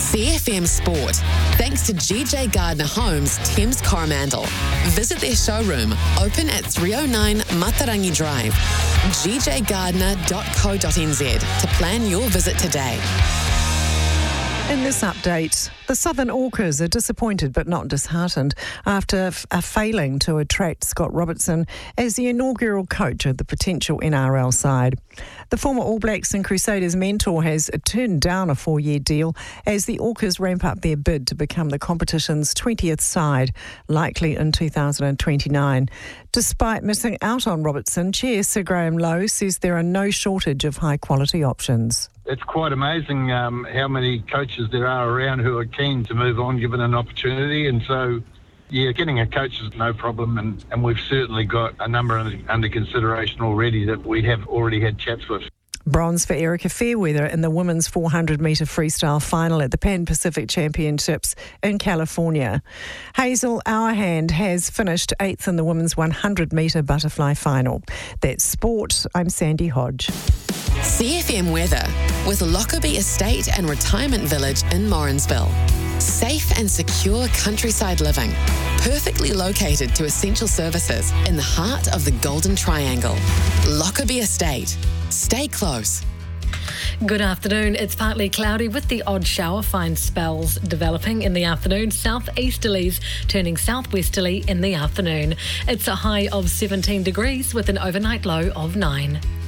CFM Sport. Thanks to GJ Gardner Homes, Thames Coromandel. Visit their showroom, open at 309 Matarangi Drive. gjgardner.co.nz to plan your visit today. In this update, the Southern Orcas are disappointed but not disheartened after failing to attract Scott Robertson as the inaugural coach of the potential NRL side. The former All Blacks and Crusaders mentor has turned down a 4-year deal as the Orcas ramp up their bid to become the competition's 20th side, likely in 2029. Despite missing out on Robertson, Chair Sir Graham Lowe says there are no shortage of high-quality options. It's quite amazing how many coaches there are around who are keen to move on given an opportunity. And so, getting a coach is no problem. And we've certainly got a number under consideration already that we have already had chats with. Bronze for Erica Fairweather in the women's 400-metre freestyle final at the Pan Pacific Championships in California. Hazel Auerhand has finished 8th in the women's 100-metre butterfly final. That's sport. I'm Sandy Hodge. CFM weather with Lockerbie Estate and Retirement Village in Morrinsville. Safe and secure countryside living, perfectly located to essential services in the heart of the Golden Triangle. Lockerbie Estate. Stay close. Good afternoon. It's partly cloudy with the odd shower. Fine spells developing in the afternoon. Southeasterlies turning southwesterly in the afternoon. It's a high of 17 degrees with an overnight low of 9.